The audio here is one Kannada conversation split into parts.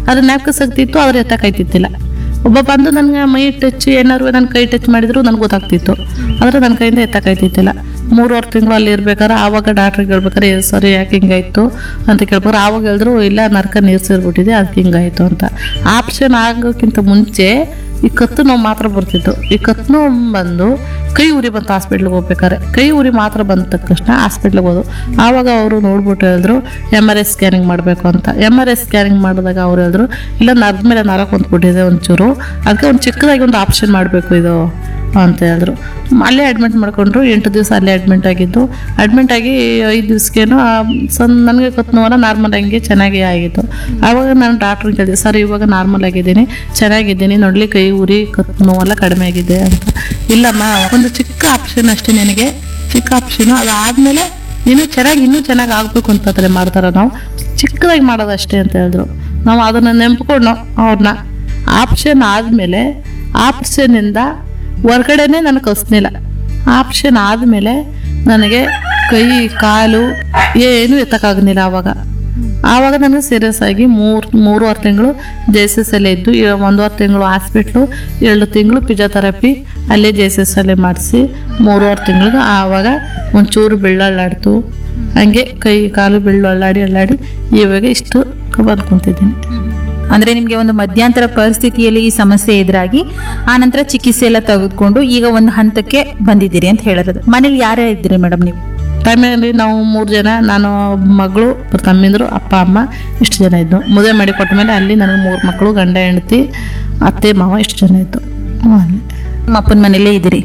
ಅದ್ರ ಜ್ಞಾಪಕ ಶಕ್ತಿ ಇತ್ತು, ಆದ್ರೆ ಎತ್ತಕ್ಕಾಯ್ತಿತ್ತಿಲ್ಲ. ಒಬ್ಬ ಬಂದು ನನಗೆ ಮೈ ಟಚ್ ಏನಾರು ನನ್ನ ಕೈ ಟಚ್ ಮಾಡಿದ್ರು ನನಗೆ ಗೊತ್ತಾಗ್ತಿತ್ತು, ಆದರೆ ನನ್ನ ಕೈಯಿಂದ ಎತ್ತಕ್ಕಾಯ್ತಿತ್ತಿಲ್ಲ. 3 ತಿಂಗಳು ಅಲ್ಲಿ ಇರ್ಬೇಕಾದ್ರೆ ಆವಾಗ ಡಾಕ್ಟ್ರಿಗೆ ಹೇಳ್ಬೇಕಾರೆ ಸರಿ ಯಾಕೆ ಹಿಂಗಾಯ್ತು ಅಂತ ಕೇಳ್ಬೇಕಾರೆ ಆವಾಗ ಹೇಳಿದ್ರು ಇಲ್ಲ ನರ್ಕ ನೀರು ಸೇರ್ಬಿಟ್ಟಿದೆ ಅದಕ್ಕೆ ಹಿಂಗಾಯ್ತು ಅಂತ. ಆಪ್ಷನ್ ಆಗೋಕ್ಕಿಂತ ಮುಂಚೆ ಈ ಕತ್ತು ನೋವು ಮಾತ್ರ ಬರ್ತಿತ್ತು. ಈ ಕತ್ತು ನೋವು ಬಂದು ಕೈ ಉರಿ ಬಂತು ಹಾಸ್ಪಿಟ್ಲಿಗೆ ಹೋಗ್ಬೇಕಾರೆ. ಕೈ ಉರಿ ಮಾತ್ರ ಬಂದ ತಕ್ಷಣ ಹಾಸ್ಪಿಟ್ಲಿಗೆ ಹೋದು. ಆವಾಗ ಅವರು ನೋಡ್ಬಿಟ್ಟು ಹೇಳಿದ್ರು MRI ಸ್ಕ್ಯಾನಿಂಗ್ ಮಾಡಬೇಕು ಅಂತ. MRI ಸ್ಕ್ಯಾನಿಂಗ್ ಮಾಡಿದಾಗ ಅವ್ರು ಹೇಳಿದ್ರು ಇಲ್ಲ ನರದ ಮೇಲೆ ನರ ಕುಂತ್ಬಿಟ್ಟಿದೆ ಒಂಚೂರು, ಅದಕ್ಕೆ ಒಂದು ಚಿಕ್ಕದಾಗಿ ಒಂದು ಆಪ್ಷನ್ ಮಾಡಬೇಕು ಇದು ಅಂತ ಹೇಳಿದ್ರು. ಅಲ್ಲೇ ಅಡ್ಮಿಟ್ ಮಾಡ್ಕೊಂಡ್ರು. 8 ದಿವಸ ಅಲ್ಲೇ ಅಡ್ಮಿಟ್ ಆಗಿದ್ದು. ಅಡ್ಮಿಟ್ ಆಗಿ 5 ದಿವಸಕ್ಕೇನು ನನಗೆ ಕತ್ತು ನೋವೆಲ್ಲ ನಾರ್ಮಲ್ ಆಗಿ ಚೆನ್ನಾಗಿ ಆಗಿತ್ತು. ಆವಾಗ ನಾನು ಡಾಕ್ಟ್ರಿಗೆ ಕೇಳಿದೆ ಸರ್ ಇವಾಗ ನಾರ್ಮಲ್ ಆಗಿದ್ದೀನಿ, ಚೆನ್ನಾಗಿದ್ದೀನಿ, ನೋಡಲಿ ಕೈ ಉರಿ ಕತ್ತು ನೋವೆಲ್ಲ ಕಡಿಮೆ ಆಗಿದೆ ಅಂತ. ಇಲ್ಲಮ್ಮ ಒಂದು ಚಿಕ್ಕ ಆಪ್ಷನ್ ಅಷ್ಟೇ ನಿನಗೆ, ಚಿಕ್ಕ ಆಪ್ಷನು, ಅದಾದಮೇಲೆ ಇನ್ನೂ ಚೆನ್ನಾಗಿ ಆಗಬೇಕು ಅಂತ ಮಾಡ್ತಾರೆ. ನಾವು ಚಿಕ್ಕದಾಗಿ ಮಾಡೋದಷ್ಟೇ ಅಂತ ಹೇಳಿದ್ರು. ನಾವು ಅದನ್ನು ನೆಂಪ್ಕೊಂಡು ಅವ್ರನ್ನ ಆಪ್ಷನ್ ಆದಮೇಲೆ ಆಪ್ಷನಿಂದ ಹೊರ್ಗಡೆನೇ ನನಗೆ ಕಳಿಸ್ನಿಲ್ಲ. ಆಪ್ಷನ್ ಆದಮೇಲೆ ನನಗೆ ಕೈ ಕಾಲು ಏನು ಎತ್ತಕ್ಕಾಗಲಿಲ್ಲ. ಆವಾಗ ನನಗೆ ಸೀರಿಯಸ್ ಆಗಿ 3.5 ತಿಂಗಳು JSS ಅಲ್ಲೇ ಇದ್ದು, 1.5 ತಿಂಗಳು ಹಾಸ್ಪಿಟ್ಲು, 2 ತಿಂಗಳು ಫಿಜಿಯೋಥೆರಪಿ ಅಲ್ಲೇ JSS ಅಲ್ಲೇ ಮಾಡಿಸಿ 3.5 ತಿಂಗಳಿಗೆ ಆವಾಗ ಒಂಚೂರು ಬೆಳ್ಳಾಡ್ತು. ಹಂಗೆ ಕೈ ಕಾಲು ಅಲ್ಲಾಡಿ ಇವಾಗ ಇಷ್ಟು ಬಂದು ಕುಂತಿದ್ದೀನಿ. ಅಂದ್ರೆ ನಿಮ್ಗೆ ಒಂದು ಮಧ್ಯಂತರ ಪರಿಸ್ಥಿತಿಯಲ್ಲಿ ಈ ಸಮಸ್ಯೆ ಎದುರಾಗಿ ಆ ನಂತರ ಚಿಕಿತ್ಸೆ ಎಲ್ಲ ತೆಗೆದುಕೊಂಡು ಈಗ ಒಂದು ಹಂತಕ್ಕೆ ಬಂದಿದ್ದೀರಿ ಅಂತ ಹೇಳಿರೋದು. ಮನೇಲಿ ಯಾರ್ಯಾರು ಇದ್ದೀರಿ ಮೇಡಮ್ ನೀವು? ಫ್ಯಾಮಿಲಿ ನಾವು 3 ಜನ, ನಾನು ಮಗಳು, ತಮ್ಮಿಂದರು, ಅಪ್ಪ ಅಮ್ಮ, ಇಷ್ಟು ಜನ ಇದ್ದು. ಮದುವೆ ಮಾಡಿ ಕೊಟ್ಟ ಮೇಲೆ ಅಲ್ಲಿ ನನಗೆ 3 ಮಕ್ಕಳು, ಗಂಡ ಹೆಂಡತಿ, ಅತ್ತೆ ಮಾವ, ಇಷ್ಟು ಜನ ಇದ್ದು. ನಿಮ್ಮ ಅಪ್ಪನ ಮನೇಲೇ ಇದ್ದೀರಿ.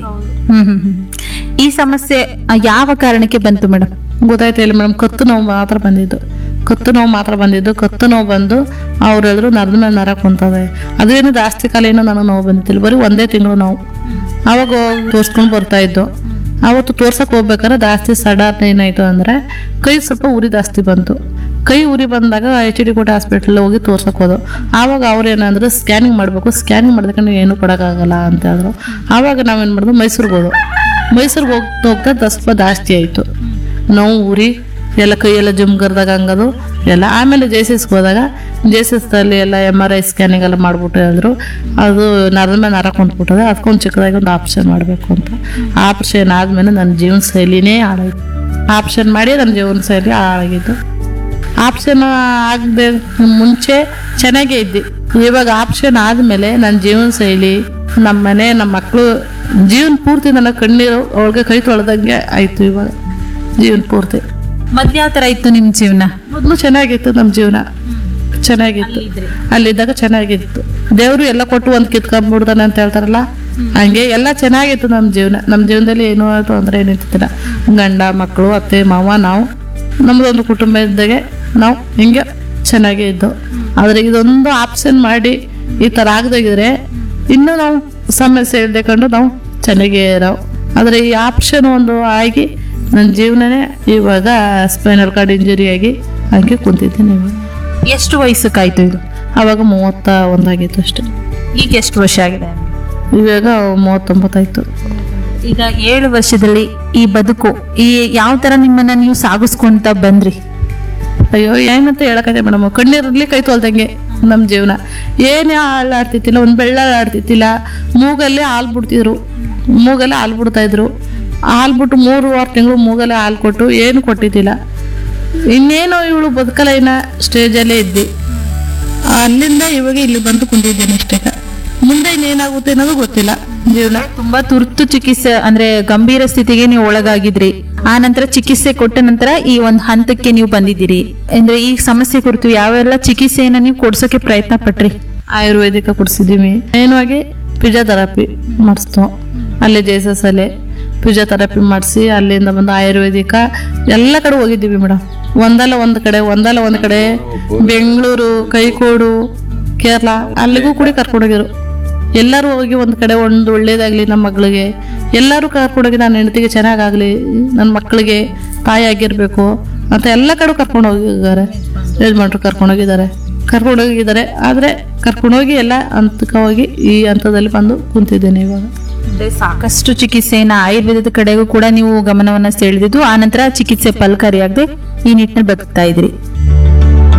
ಈ ಸಮಸ್ಯೆ ಯಾವ ಕಾರಣಕ್ಕೆ ಬಂತು ಮೇಡಮ್? ಗೊತ್ತಾಯ್ತಾ ಇಲ್ಲ ಮೇಡಮ್, ಕತ್ತು ನೋವು ಮಾತ್ರ ಬಂದಿದ್ದು. ಕತ್ತು ನೋವು ಬಂದು ಅವ್ರು ಹೇಳಿದ್ರು ನರದ ಮೇಲೆ ನರ ಕುಂತದೆ. ಅದೇನು ಜಾಸ್ತಿ ಕಾಲ ಏನೋ ನನಗೆ ನೋವು ಬಂದಿತ್ತಿಲ್ಲ, ಬರೀ 1 ತಿಂಗಳು ನೋವು. ಆವಾಗ ತೋರಿಸ್ಕೊಂಡು ಬರ್ತಾ ಇದ್ದು. ಅವತ್ತು ತೋರ್ಸಕ್ಕೆ ಹೋಗ್ಬೇಕಾದ್ರೆ ಜಾಸ್ತಿ ಸಡನ್ ಏನಾಯ್ತು ಅಂದರೆ ಕೈ ಸ್ವಲ್ಪ ಉರಿ ಜಾಸ್ತಿ ಬಂತು. ಕೈ ಉರಿ ಬಂದಾಗ HD ಕೋಟೆ ಹಾಸ್ಪಿಟಲ್ ಹೋಗಿ ತೋರ್ಸಕ್ಕೆ ಹೋದೋ. ಆವಾಗ ಅವ್ರು ಏನಂದ್ರೆ ಸ್ಕ್ಯಾನಿಂಗ್ ಮಾಡಬೇಕು, ಸ್ಕ್ಯಾನಿಂಗ್ ಮಾಡಿದ್ರೆ ಏನು ಕೊಡೋಕ್ಕಾಗಲ್ಲ ಅಂತ ಹೇಳಿದ್ರು. ಆವಾಗ ನಾವೇನು ಮಾಡಿದ್ವು, ಮೈಸೂರಿಗೆ ಹೋಗ್ತಾ ಸ್ವಲ್ಪ ಜಾಸ್ತಿ ಆಯಿತು ನೋವು, ಉರಿ ಎಲ್ಲ ಕೈಯೆಲ್ಲ ಜುಮ್ಗರ್ದಾಗ ಹಂಗದು ಎಲ್ಲ. ಆಮೇಲೆ JSSಗೆ ಹೋದಾಗ JSSದಲ್ಲಿ ಎಲ್ಲ MRI ಸ್ಕ್ಯಾನಿಂಗ್ ಎಲ್ಲ ಮಾಡಿಬಿಟ್ಟು ಹೇಳಿದ್ರು ಅದು ನರದ ಮೇಲೆ ನರ ಕುಂತ್ಬಿಟ್ಟದೆ, ಅದಕ್ಕೊಂದು ಚಿಕ್ಕದಾಗಿ ಒಂದು ಆಪ್ಷನ್ ಮಾಡಬೇಕು ಅಂತ. ಆಪ್ಷನ್ ಆದಮೇಲೆ ನನ್ನ ಜೀವನ ಶೈಲಿನೇ ಹಾಳಾಯಿತು. ಆಪ್ಷನ್ ಮಾಡಿ ನನ್ನ ಜೀವನ ಶೈಲಿ ಹಾಳಾಗಿದ್ದು. ಆಪ್ಷನ್ ಆಗದೆ ಮುಂಚೆ ಚೆನ್ನಾಗೇ ಇದ್ದೆ. ಇವಾಗ ಆಪ್ಷನ್ ಆದಮೇಲೆ ನನ್ನ ಜೀವನ ಶೈಲಿ, ನಮ್ಮ ಮನೆ, ನಮ್ಮ ಮಕ್ಕಳು, ಜೀವನ ಪೂರ್ತಿ ನನ್ನ ಕಣ್ಣೀರು ಅವಳಿಗೆ ಕೈ ತೊಳೆದಂಗೆ ಆಯಿತು. ಇವಾಗ ಜೀವನ ಪೂರ್ತಿ. ಮೊದ್ಲು ಯಾವ ಥರ ಇತ್ತು ನಿಮ್ಮ ಜೀವನ? ಮೊದಲು ಚೆನ್ನಾಗಿತ್ತು, ನಮ್ಮ ಜೀವನ ಚೆನ್ನಾಗಿತ್ತು. ಅಲ್ಲಿದ್ದಾಗ ಚೆನ್ನಾಗಿತ್ತು. ದೇವರು ಎಲ್ಲ ಕೊಟ್ಟು ಒಂದು ಕಿತ್ಕೊಂಡ್ಬಿಡ್ತಾನೆ ಅಂತ ಹೇಳ್ತಾರಲ್ಲ, ಹಂಗೆ ಎಲ್ಲ ಚೆನ್ನಾಗಿತ್ತು ನಮ್ಮ ಜೀವನ. ನಮ್ಮ ಜೀವನದಲ್ಲಿ ಏನೂ ತೊಂದರೆ ಏನಿರ್ತಿಲ್ಲ. ಗಂಡ ಮಕ್ಕಳು, ಅತ್ತೆ ಮಾವ, ನಾವು ನಮ್ಮದೊಂದು ಕುಟುಂಬ ಇದ್ದಾಗೆ ನಾವು ಹಿಂಗೆ ಚೆನ್ನಾಗೇ ಇದ್ದು. ಆದರೆ ಇದೊಂದು ಆಪ್ಷನ್ ಮಾಡಿ ಈ ಥರ ಆಗದಾಗಿದ್ರೆ ಇನ್ನೂ ನಾವು ಸಮಸ್ಯೆ ಇದ್ದಕೊಂಡು ನಾವು ಚೆನ್ನಾಗೇ ಇರೋ. ಆದರೆ ಈ ಆಪ್ಷನ್ ಒಂದು ಆಗಿ ನನ್ನ ಜೀವನನೇ ಇವಾಗ ಸ್ಪೈನಲ್ ಕಾರ್ಡ್ ಇಂಜುರಿ ಆಗಿ ಹಂಗೆ ಕುಂತಿದ್ದೀನಿ. ಇವಾಗ ಎಷ್ಟು ವಯಸ್ಸಕ್ಕಾಯ್ತು ಇದು? ಆವಾಗ 31 ಆಗಿತ್ತು ಅಷ್ಟೆ. ಈಗ ಎಷ್ಟು ವರ್ಷ ಆಗಿದೆ? ಇವಾಗ 39 ಆಯ್ತು. ಈಗ 7 ವರ್ಷದಲ್ಲಿ ಈ ಬದುಕು ಈ ಯಾವ ತರ ನಿಮ್ಮನ್ನ ನೀವು ಸಾಗಿಸ್ಕೊಂತ ಬಂದ್ರಿ? ಅಯ್ಯೋ ಏನಂತ ಹೇಳಕತ್ತೆ ಮೇಡಮ್, ಕಣ್ಣೀರಲ್ಲಿ ಕೈ ತೊಳ್ದಂಗೆ ನಮ್ಮ ಜೀವನ. ಏನೇ ಹಾಳಾಡ್ತಿತ್ತಿಲ್ಲ, ಒಂದು ಬೆಳ್ಳಾಡ್ತಿತ್ತಿಲ್ಲ. ಮೂಗಲ್ಲೇ ಹಾಲು ಬಿಡ್ತಾ ಇದ್ರು. ಹಾಲು ಬಿಟ್ಟು 3.5 ತಿಂಗಳು ಮೂಗಲ್ಲೇ ಹಾಲು ಕೊಟ್ಟು ಏನು ಕೊಟ್ಟಿದ್ದಿಲ್ಲ. ಇನ್ನೇನೋ ಇವಳು ಬದುಕಲ್ಲ ಏನೋ ಸ್ಟೇಜಲ್ಲೇ ಇದ್ದಿ. ಅಲ್ಲಿಂದ ಇವಾಗ ಇಲ್ಲಿ ಬಂದು ಕುಂತಿದ್ದೇನೆ ಅಷ್ಟೇ. ಮುಂದೆ ಇನ್ನೇನಾಗುತ್ತೆ ಅನ್ನೋದು ಗೊತ್ತಿಲ್ಲ. ಜೀವನ ತುಂಬಾ ತುರ್ತು ಚಿಕಿತ್ಸೆ ಅಂದ್ರೆ ಗಂಭೀರ ಸ್ಥಿತಿಗೆ ನೀವು ಒಳಗಾಗಿದ್ರಿ. ಆ ನಂತರ ಚಿಕಿತ್ಸೆ ಕೊಟ್ಟ ನಂತರ ಈ ಒಂದು ಹಂತಕ್ಕೆ ನೀವು ಬಂದಿದ್ದೀರಿ. ಅಂದ್ರೆ ಈ ಸಮಸ್ಯೆ ಕುರಿತು ಯಾವೆಲ್ಲ ಚಿಕಿತ್ಸೆಯನ್ನ ನೀವು ಕೊಡ್ಸೋಕೆ ಪ್ರಯತ್ನ ಪಟ್ರಿ? ಆಯುರ್ವೇದಿಕ ಕೊಡಿಸಿದ್ದೀವಿ. ಮೇನ್ವಾಗಿ ಫಿಜಿಯೋಥೆರಪಿ ಮಾಡಿಸ್ತು. ಅಲ್ಲೇ JSS ಅಲ್ಲೇ ಫಿಜಿಯೋಥೆರಪಿ ಮಾಡಿಸಿ ಅಲ್ಲಿಂದ ಬಂದು ಆಯುರ್ವೇದಿಕ ಎಲ್ಲ ಕಡೆ ಹೋಗಿದ್ದೀವಿ ಮೇಡಮ್. ಒಂದಲ್ಲ ಒಂದು ಕಡೆ ಬೆಂಗಳೂರು, ಕೈಕೋಡು, ಕೇರಳ ಅಲ್ಲಿಗೂ ಕೂಡ ಕರ್ಕೊಂಡೋಗಿರು. ಎಲ್ಲರೂ ಹೋಗಿ ಒಂದು ಕಡೆ ಒಂದು ಒಳ್ಳೇದಾಗಲಿ ನಮ್ಮ ಮಗಳಿಗೆ ಎಲ್ಲರೂ ಕರ್ಕೊಂಡೋಗಿ ನನ್ನ ಹೆಂಡತಿಗೆ ಚೆನ್ನಾಗಾಗಲಿ, ನನ್ನ ಮಕ್ಕಳಿಗೆ ತಾಯಿ ಆಗಿರಬೇಕು ಅಂತ ಎಲ್ಲ ಕಡೆ ಕರ್ಕೊಂಡೋಗಿದ್ದಾರೆ. ಯಜಮಾನ್ರು ಕರ್ಕೊಂಡೋಗಿದ್ದಾರೆ. ಆದರೆ ಕರ್ಕೊಂಡೋಗಿ ಎಲ್ಲ ಹಂತಕ್ಕೆ ಹೋಗಿ ಈ ಹಂತದಲ್ಲಿ ಬಂದು ಕುಂತಿದ್ದೇನೆ ಇವಾಗ. ಸಾಕಷ್ಟು ಚಿಕಿತ್ಸೆಯನ್ನ ಆಯುರ್ವೇದದ ಕಡೆಗೂ ಕೂಡ ನೀವು ಗಮನವನ್ನ ಸೆಳೆದಿದ್ದು, ಆ ನಂತರ ಚಿಕಿತ್ಸೆ ಫಲಕಾರಿಯಾಗದೆ ಈ ನಿಟ್ಟಿನಲ್ಲಿ ಬದುಕ್ತಾ ಇದ್ರಿ.